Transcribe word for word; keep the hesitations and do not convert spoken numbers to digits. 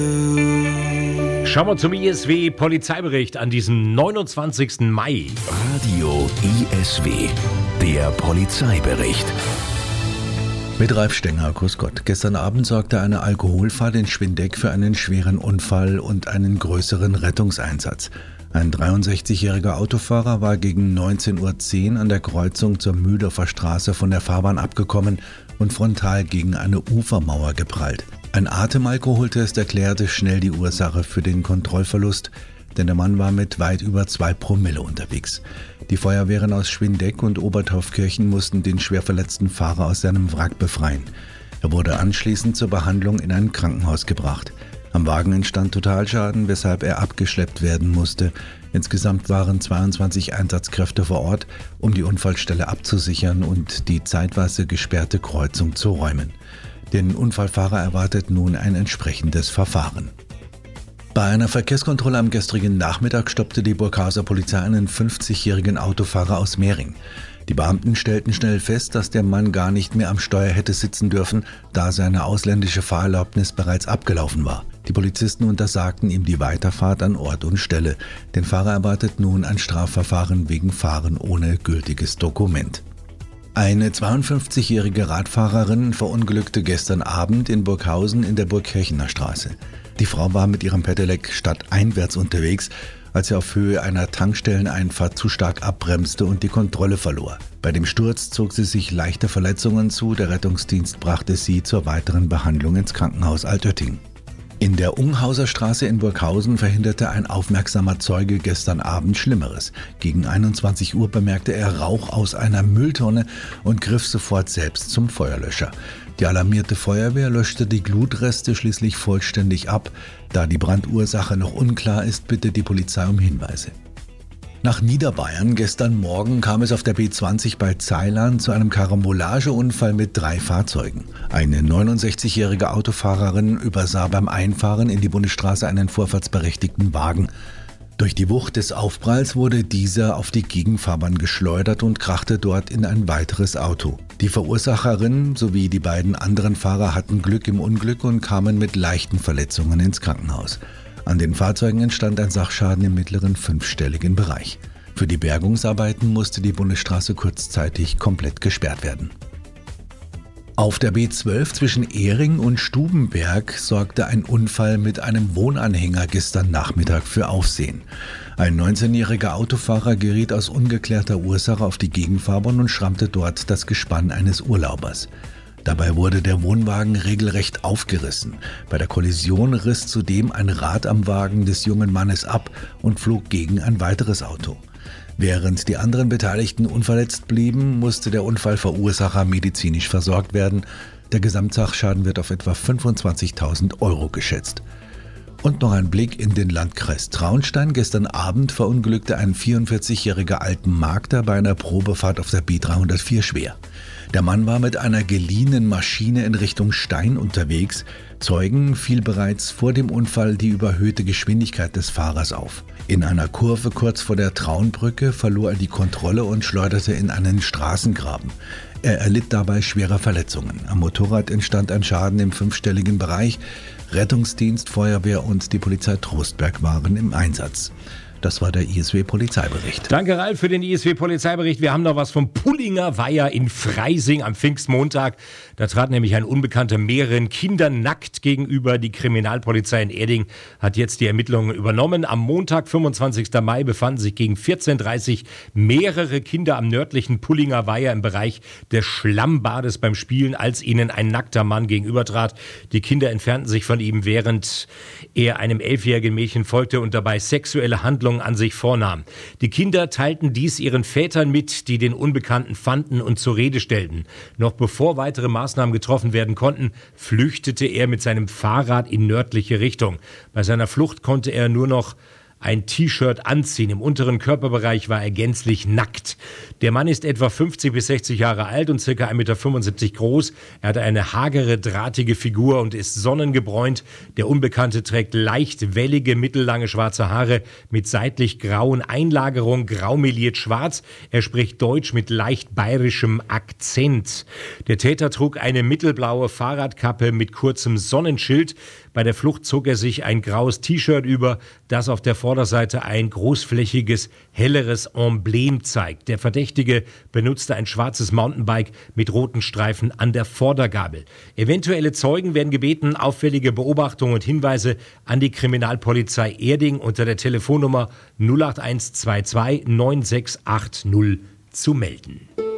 Schauen wir zum I S W-Polizeibericht an diesem neunundzwanzigsten Mai. Radio I S W, der Polizeibericht. Mit Ralf Stenger, grüß Gott. Gestern Abend sorgte eine Alkoholfahrt in Schwindeck für einen schweren Unfall und einen größeren Rettungseinsatz. Ein dreiundsechzigjähriger Autofahrer war gegen neunzehn Uhr zehn an der Kreuzung zur Mühldorfer Straße von der Fahrbahn abgekommen und frontal gegen eine Ufermauer geprallt. Ein Atemalkoholtest erklärte schnell die Ursache für den Kontrollverlust, denn der Mann war mit weit über zwei Promille unterwegs. Die Feuerwehren aus Schwindeck und Obertaufkirchen mussten den schwer verletzten Fahrer aus seinem Wrack befreien. Er wurde anschließend zur Behandlung in ein Krankenhaus gebracht. Am Wagen entstand Totalschaden, weshalb er abgeschleppt werden musste. Insgesamt waren zweiundzwanzig Einsatzkräfte vor Ort, um die Unfallstelle abzusichern und die zeitweise gesperrte Kreuzung zu räumen. Den Unfallfahrer erwartet nun ein entsprechendes Verfahren. Bei einer Verkehrskontrolle am gestrigen Nachmittag stoppte die Burghauser Polizei einen fünfzigjährigen Autofahrer aus Mehring. Die Beamten stellten schnell fest, dass der Mann gar nicht mehr am Steuer hätte sitzen dürfen, da seine ausländische Fahrerlaubnis bereits abgelaufen war. Die Polizisten untersagten ihm die Weiterfahrt an Ort und Stelle. Den Fahrer erwartet nun ein Strafverfahren wegen Fahren ohne gültiges Dokument. Eine zweiundfünfzigjährige Radfahrerin verunglückte gestern Abend in Burghausen in der Burgkirchener Straße. Die Frau war mit ihrem Pedelec stadteinwärts unterwegs, als sie auf Höhe einer Tankstelleneinfahrt zu stark abbremste und die Kontrolle verlor. Bei dem Sturz zog sie sich leichte Verletzungen zu. Der Rettungsdienst brachte sie zur weiteren Behandlung ins Krankenhaus Altötting. In der Unghauser Straße in Burghausen verhinderte ein aufmerksamer Zeuge gestern Abend Schlimmeres. Gegen einundzwanzig Uhr bemerkte er Rauch aus einer Mülltonne und griff sofort selbst zum Feuerlöscher. Die alarmierte Feuerwehr löschte die Glutreste schließlich vollständig ab. Da die Brandursache noch unklar ist, bittet die Polizei um Hinweise. Nach Niederbayern gestern Morgen kam es auf der B zwanzig bei Zeilan zu einem Karambolageunfall mit drei Fahrzeugen. Eine neunundsechzigjährige Autofahrerin übersah beim Einfahren in die Bundesstraße einen vorfahrtsberechtigten Wagen. Durch die Wucht des Aufpralls wurde dieser auf die Gegenfahrbahn geschleudert und krachte dort in ein weiteres Auto. Die Verursacherin sowie die beiden anderen Fahrer hatten Glück im Unglück und kamen mit leichten Verletzungen ins Krankenhaus. An den Fahrzeugen entstand ein Sachschaden im mittleren fünfstelligen Bereich. Für die Bergungsarbeiten musste die Bundesstraße kurzzeitig komplett gesperrt werden. Auf der B zwölf zwischen Ehring und Stubenberg sorgte ein Unfall mit einem Wohnanhänger gestern Nachmittag für Aufsehen. Ein neunzehnjähriger Autofahrer geriet aus ungeklärter Ursache auf die Gegenfahrbahn und schrammte dort das Gespann eines Urlaubers. Dabei wurde der Wohnwagen regelrecht aufgerissen. Bei der Kollision riss zudem ein Rad am Wagen des jungen Mannes ab und flog gegen ein weiteres Auto. Während die anderen Beteiligten unverletzt blieben, musste der Unfallverursacher medizinisch versorgt werden. Der Gesamtsachschaden wird auf etwa fünfundzwanzigtausend Euro geschätzt. Und noch ein Blick in den Landkreis Traunstein. Gestern Abend verunglückte ein vierundvierzigjähriger Altenmarkter bei einer Probefahrt auf der B dreihundertvier schwer. Der Mann war mit einer geliehenen Maschine in Richtung Stein unterwegs. Zeugen fiel bereits vor dem Unfall die überhöhte Geschwindigkeit des Fahrers auf. In einer Kurve kurz vor der Traunbrücke verlor er die Kontrolle und schleuderte in einen Straßengraben. Er erlitt dabei schwere Verletzungen. Am Motorrad entstand ein Schaden im fünfstelligen Bereich. Rettungsdienst, Feuerwehr und die Polizei Trostberg waren im Einsatz. Das war der I S W-Polizeibericht. Danke, Ralf, für den I S W-Polizeibericht. Wir haben noch was vom Pullinger Weiher in Freising am Pfingstmontag. Da trat nämlich ein Unbekannter mehreren Kindern nackt gegenüber. Die Kriminalpolizei in Erding hat jetzt die Ermittlungen übernommen. Am Montag, fünfundzwanzigsten Mai, befanden sich gegen vierzehn Uhr dreißig mehrere Kinder am nördlichen Pullinger Weiher im Bereich des Schlammbades beim Spielen, als ihnen ein nackter Mann gegenübertrat. Die Kinder entfernten sich von ihm, während er einem elfjährigen Mädchen folgte und dabei sexuelle Handlungen an sich vornahm. Die Kinder teilten dies ihren Vätern mit, die den Unbekannten fanden und zur Rede stellten. Noch bevor weitere Maßnahmen getroffen werden konnten, flüchtete er mit seinem Fahrrad in nördliche Richtung. Bei seiner Flucht konnte er nur noch ein T-Shirt anziehen. Im unteren Körperbereich war er gänzlich nackt. Der Mann ist etwa fünfzig bis sechzig Jahre alt und ca. eins Komma fünfundsiebzig Meter groß. Er hat eine hagere, drahtige Figur und ist sonnengebräunt. Der Unbekannte trägt leicht wellige, mittellange schwarze Haare mit seitlich grauen Einlagerungen, graumeliert schwarz. Er spricht Deutsch mit leicht bayerischem Akzent. Der Täter trug eine mittelblaue Fahrradkappe mit kurzem Sonnenschild. Bei der Flucht zog er sich ein graues T-Shirt über, das auf der Vorderseite ein großflächiges, helleres Emblem zeigt. Der Verdächtige benutzte ein schwarzes Mountainbike mit roten Streifen an der Vordergabel. Eventuelle Zeugen werden gebeten, auffällige Beobachtungen und Hinweise an die Kriminalpolizei Erding unter der Telefonnummer null acht eins zwei zwei neun sechs acht null zu melden.